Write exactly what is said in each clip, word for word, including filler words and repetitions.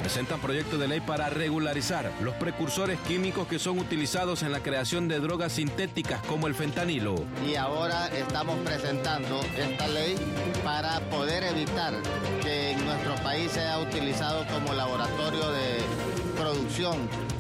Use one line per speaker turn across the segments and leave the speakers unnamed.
presentan proyectos de ley para regularizar los precursores químicos que son utilizados en la creación de drogas sintéticas como el fentanilo.
Y ahora estamos presentando esta ley para poder evitar que en nuestro país sea utilizado como laboratorio de producción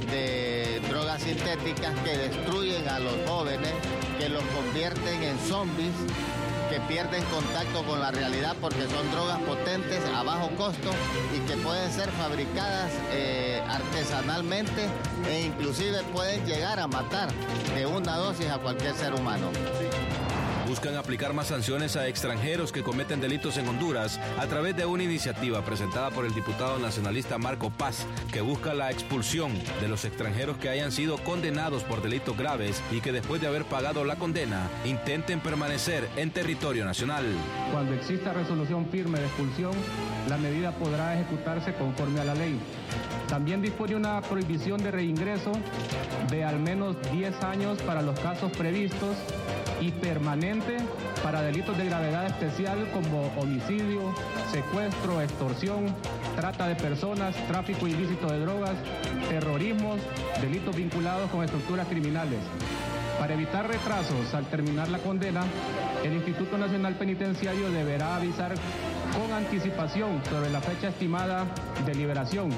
de drogas sintéticas que destruyen a los jóvenes, que los convierten en zombies, que pierden contacto con la realidad porque son drogas potentes a bajo costo y que pueden ser fabricadas eh, artesanalmente e inclusive pueden llegar a matar de una dosis a cualquier ser humano.
Buscan aplicar más sanciones a extranjeros que cometen delitos en Honduras a través de una iniciativa presentada por el diputado nacionalista Marco Paz, que busca la expulsión de los extranjeros que hayan sido condenados por delitos graves y que después de haber pagado la condena intenten permanecer en territorio nacional.
Cuando exista resolución firme de expulsión, la medida podrá ejecutarse conforme a la ley. También dispone una prohibición de reingreso de al menos diez años para los casos previstos y permanente para delitos de gravedad especial como homicidio, secuestro, extorsión, trata de personas, tráfico ilícito de drogas, terrorismo, delitos vinculados con estructuras criminales. Para evitar retrasos al terminar la condena, el Instituto Nacional Penitenciario deberá avisar con anticipación sobre la fecha estimada de liberación.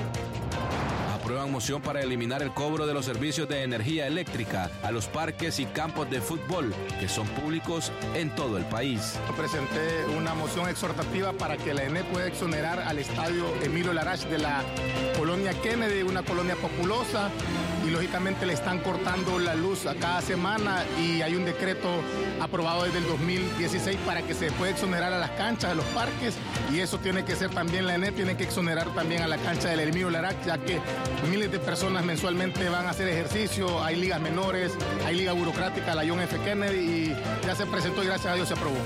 Aprueban moción para eliminar el cobro de los servicios de energía eléctrica a los parques y campos de fútbol que son públicos en todo el país.
Presenté una moción exhortativa para que la E N E pueda exonerar al estadio Emilio Larach de la colonia Kennedy, una colonia populosa, y lógicamente le están cortando la luz a cada semana y hay un decreto aprobado desde el dos mil dieciséis para que se pueda exonerar a las canchas de los parques, y eso tiene que ser también la E N E, tiene que exonerar también a la cancha del Emilio Larach, ya que miles de personas mensualmente van a hacer ejercicio, hay ligas menores, hay liga burocrática, la John F. Kennedy, y ya se presentó y gracias a Dios se aprobó.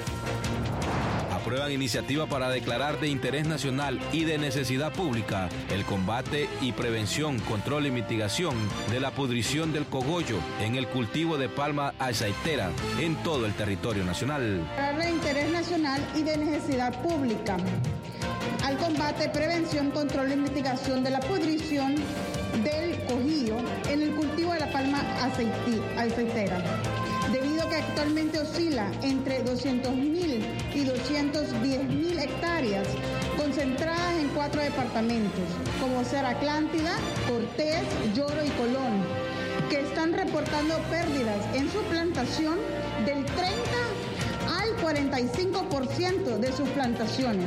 Aprueban iniciativa para declarar de interés nacional y de necesidad pública el combate y prevención, control y mitigación de la pudrición del cogollo en el cultivo de palma aceitera en todo el territorio nacional.
Declarar de interés nacional y de necesidad pública al combate, prevención, control y mitigación de la pudrición del cogollo en el cultivo de la palma aceitera, debido a que actualmente oscila entre doscientos mil y doscientos diez mil hectáreas concentradas en cuatro departamentos, como ser Atlántida, Cortés, Lloro y Colón, que están reportando pérdidas en su plantación del treinta al cuarenta y cinco por ciento de sus plantaciones.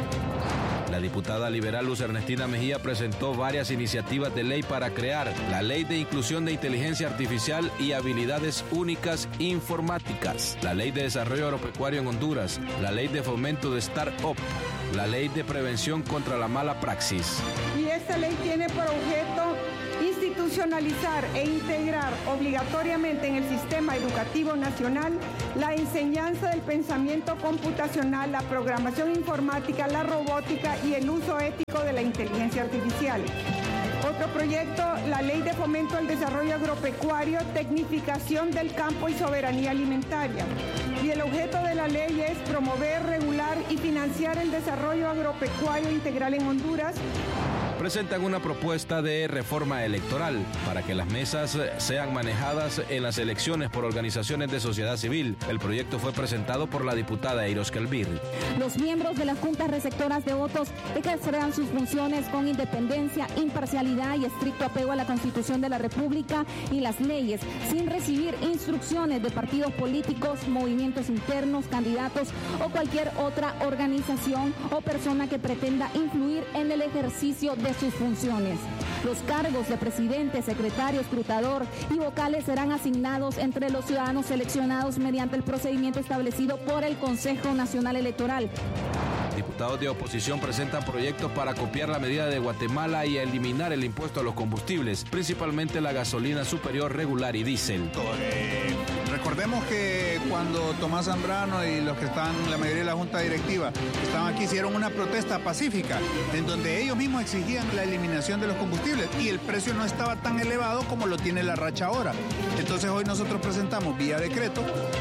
La diputada liberal Luz Ernestina Mejía presentó varias iniciativas de ley para crear la Ley de Inclusión de Inteligencia Artificial y Habilidades Únicas Informáticas, la Ley de Desarrollo Agropecuario en Honduras, la Ley de Fomento de Start-up, la Ley de Prevención contra la Mala Praxis.
Y esta ley tiene por objeto institucionalizar e integrar obligatoriamente en el sistema educativo nacional la enseñanza del pensamiento computacional, la programación informática, la robótica y el uso ético de la inteligencia artificial. Otro proyecto, la Ley de Fomento al Desarrollo Agropecuario, Tecnificación del Campo y Soberanía Alimentaria. Y el objeto de la ley es promover, regular y financiar el desarrollo agropecuario integral en Honduras.
Presentan una propuesta de reforma electoral para que las mesas sean manejadas en las elecciones por organizaciones de sociedad civil. El proyecto fue presentado por la diputada Eiros Kelvir.
Los miembros de las juntas receptoras de votos ejercerán sus funciones con independencia, imparcialidad y estricto apego a la Constitución de la República y las leyes, sin recibir instrucciones de partidos políticos, movimientos internos, candidatos o cualquier otra organización o persona que pretenda influir en el ejercicio de sus funciones. Los cargos de presidente, secretario, escrutador y vocales serán asignados entre los ciudadanos seleccionados mediante el procedimiento establecido por el Consejo Nacional Electoral.
Diputados de oposición presentan proyectos para copiar la medida de Guatemala y eliminar el impuesto a los combustibles, principalmente la gasolina superior, regular y diésel.
Eh, recordemos que cuando Tomás Zambrano y los que están, la mayoría de la Junta Directiva, estaban aquí, hicieron una protesta pacífica, en donde ellos mismos exigían la eliminación de los combustibles y el precio no estaba tan elevado como lo tiene la racha ahora. Entonces hoy nosotros presentamos vía decreto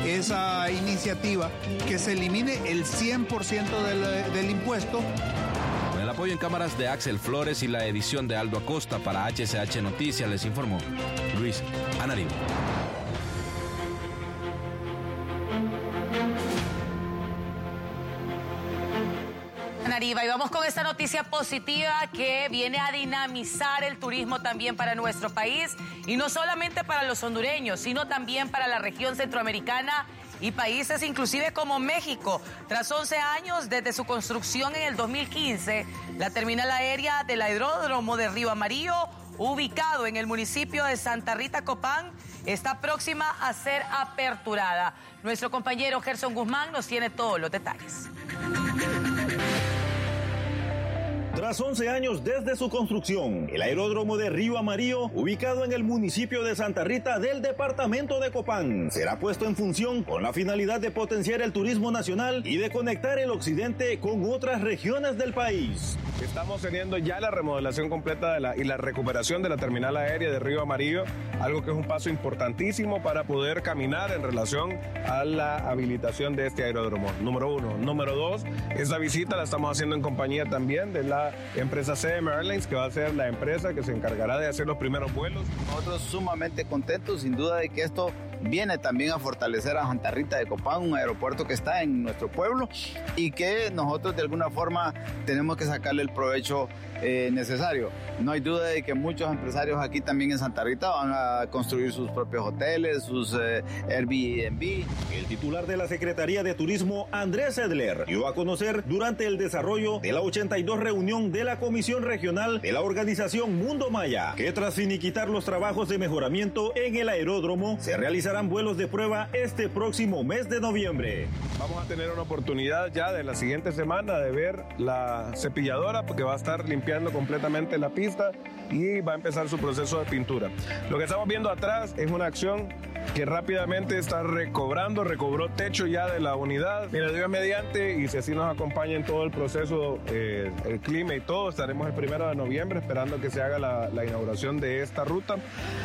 esa iniciativa que se elimine el cien por ciento del, del impuesto.
Con el apoyo apoyo en cámaras de Axel Flores y la edición de Aldo Acosta. Para H C H Noticias les informó Luis Anariba.
Y vamos con esta noticia positiva que viene a dinamizar el turismo también para nuestro país, y no solamente para los hondureños, sino también para la región centroamericana y países inclusive como México. Tras once años desde su construcción en el dos mil quince, la terminal aérea del aeródromo de Río Amarillo, ubicado en el municipio de Santa Rita, Copán, está próxima a ser aperturada. Nuestro compañero Gerson Guzmán nos tiene todos los detalles.
Tras once años desde su construcción, el aeródromo de Río Amarillo, ubicado en el municipio de Santa Rita del departamento de Copán, será puesto en función con la finalidad de potenciar el turismo nacional y de conectar el occidente con otras regiones del país.
Estamos teniendo ya la remodelación completa de la, y la recuperación de la terminal aérea de Río Amarillo, algo que es un paso importantísimo para poder caminar en relación a la habilitación de este aeródromo. Número uno. Número dos, esta visita la estamos haciendo en compañía también de la empresa C M Airlines, que va a ser la empresa que se encargará de hacer los primeros vuelos.
Nosotros sumamente contentos, sin duda, de que esto viene también a fortalecer a Santa Rita de Copán, un aeropuerto que está en nuestro pueblo y que nosotros de alguna forma tenemos que sacarle el provecho eh, necesario. No hay duda de que muchos empresarios aquí también en Santa Rita van a construir sus propios hoteles, sus eh, Airbnb.
El titular de la Secretaría de Turismo, Andrés Edler, dio a conocer durante el desarrollo de la ochenta y dos reunión de la Comisión Regional de la Organización Mundo Maya, que tras finiquitar los trabajos de mejoramiento en el aeródromo, se realizarán vuelos de prueba este próximo mes de noviembre.
Vamos a tener una oportunidad ya de la siguiente semana de ver la cepilladora, porque va a estar limpiando completamente la pista y va a empezar su proceso de pintura. Lo que estamos viendo atrás es una acción que rápidamente está recobrando, recobró techo ya de la unidad. Mira, Dios mediante, y si así nos acompaña en todo el proceso, eh, el clima y todo, estaremos el primero de noviembre esperando que se haga la, la inauguración de esta ruta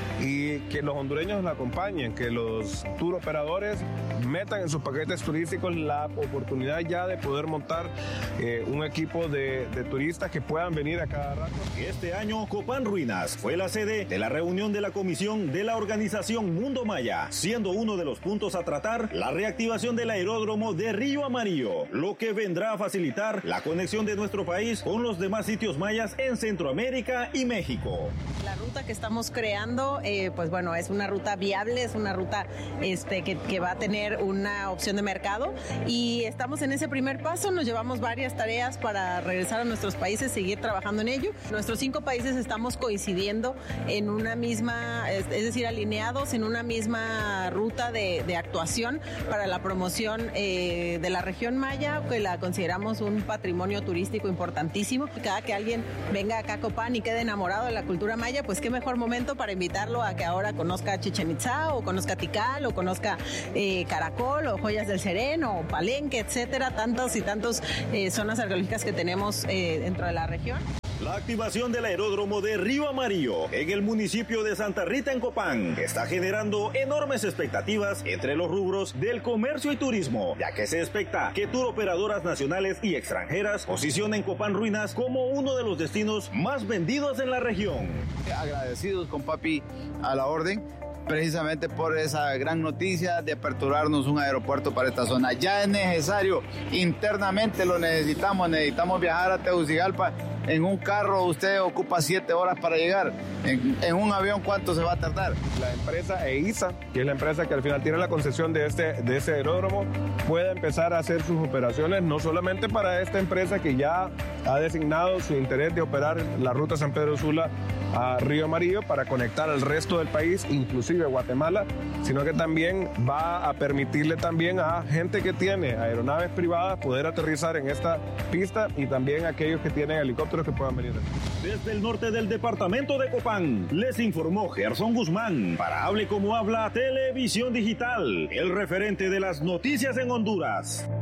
y que los hondureños la acompañen, que los tour operadores metan en sus paquetes turísticos la oportunidad ya de poder montar eh, un equipo de, de turistas que puedan venir a cada rato.
Este año, Copán Ruinas fue la sede de la reunión de la Comisión de la Organización Mundo Maya, siendo uno de los puntos a tratar la reactivación del aeródromo de Río Amarillo, lo que vendrá a facilitar la conexión de nuestro país con los demás sitios mayas en Centroamérica y México.
La ruta que estamos creando, eh, pues bueno, es una ruta viable, es una ruta este, que, que va a tener una opción de mercado y estamos en ese primer paso. Nos llevamos varias tareas para regresar a nuestros países, seguir trabajando en ello. Nuestros cinco países estamos coincidiendo en una misma, es, es decir, alineados en una misma ruta de, de actuación para la promoción eh, de la región maya, que la consideramos un patrimonio turístico importantísimo. Cada que alguien venga acá a Copán y quede enamorado de la cultura maya, pues qué mejor momento para invitarlo a que ahora conozca Chichén Itzá, o conozca Tikal, o conozca eh, Caracol, o Joyas del Sereno, o Palenque, etcétera, tantos y tantos eh, zonas arqueológicas que tenemos eh, dentro de la región.
La activación del aeródromo de Río Amarillo en el municipio de Santa Rita en Copán está generando enormes expectativas entre los rubros del comercio y turismo, ya que se expecta que tour operadoras nacionales y extranjeras posicionen Copán Ruinas como uno de los destinos más vendidos en la región.
Agradecidos con papi a la orden, precisamente por esa gran noticia de aperturarnos un aeropuerto para esta zona. Ya es necesario, internamente lo necesitamos, necesitamos viajar a Tegucigalpa. En un carro usted ocupa siete horas para llegar. En, en un avión, ¿cuánto se va a tardar?
La empresa E I S A, que es la empresa que al final tiene la concesión de este, de este aeródromo, puede empezar a hacer sus operaciones, no solamente para esta empresa que ya ha designado su interés de operar la ruta San Pedro Sula a Río Amarillo para conectar al resto del país, inclusive Guatemala, sino que también va a permitirle también a gente que tiene aeronaves privadas poder aterrizar en esta pista, y también a aquellos que tienen helicópteros que puedan venir.
Desde el norte del departamento de Copán, les informó Gerson Guzmán para Hable Como Habla Televisión Digital, el referente de las noticias en Honduras.